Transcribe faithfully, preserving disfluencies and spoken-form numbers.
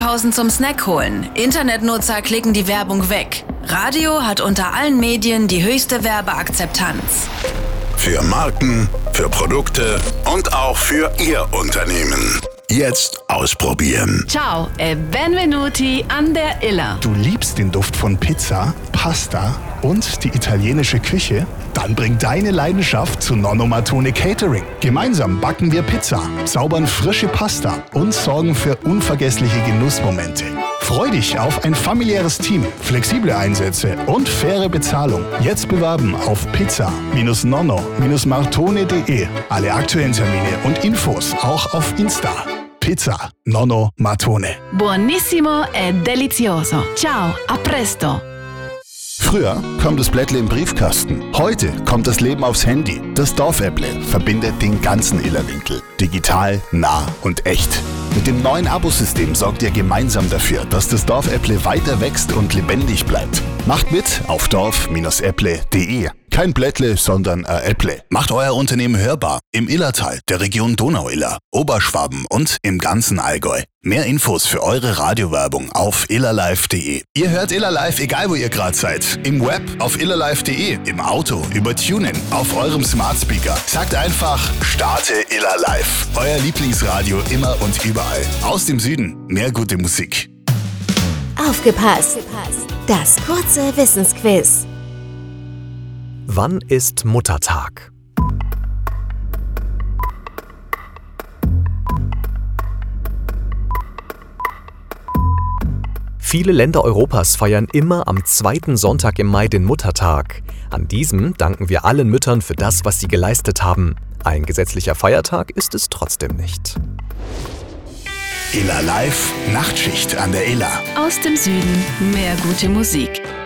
Pausen zum Snack holen. Internetnutzer klicken die Werbung weg. Radio hat unter allen Medien die höchste Werbeakzeptanz. Für Marken, für Produkte und auch für Ihr Unternehmen. Jetzt ausprobieren. Ciao e benvenuti an der Iller. Du liebst den Duft von Pizza, Pasta und die italienische Küche? Dann bring deine Leidenschaft zu Nonno Mattone Catering. Gemeinsam backen wir Pizza, zaubern frische Pasta und sorgen für unvergessliche Genussmomente. Freu dich auf ein familiäres Team, flexible Einsätze und faire Bezahlung. Jetzt bewerben auf pizza nonno martone punkt de. Alle aktuellen Termine und Infos auch auf Insta. Pizza Nonno Mattone. Buonissimo e delizioso. Ciao, a presto. Früher kommt das Blättle im Briefkasten. Heute kommt das Leben aufs Handy. Das Dorfäpple verbindet den ganzen Illerwinkel. Digital, nah und echt. Mit dem neuen Abosystem sorgt ihr gemeinsam dafür, dass das Dorfäpple weiter wächst und lebendig bleibt. Macht mit auf dorf äpple punkt de. Kein Blättle, sondern ein Äpple. Macht euer Unternehmen hörbar im Illertal, der Region Donau-Iller, Oberschwaben und im ganzen Allgäu. Mehr Infos für eure Radiowerbung auf illerlive punkt de. Ihr hört Illerlive, egal wo ihr gerade seid. Im Web auf illerlive punkt de, im Auto, über TuneIn, auf eurem Smart Speaker. Sagt einfach, starte Illerlive. Euer Lieblingsradio immer und überall. Aus dem Süden, mehr gute Musik. Aufgepasst! Das kurze Wissensquiz. Wann ist Muttertag? Viele Länder Europas feiern immer am zweiten Sonntag im Mai den Muttertag. An diesem danken wir allen Müttern für das, was sie geleistet haben. Ein gesetzlicher Feiertag ist es trotzdem nicht. Illerlive, Nachtschicht an der Iller. Aus dem Süden mehr gute Musik.